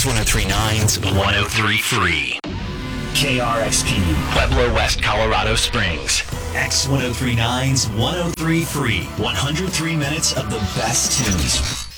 X1039's 103 Free. KRXP, Pueblo, West Colorado Springs. X1039's 103 Free. 103 minutes of the best tunes.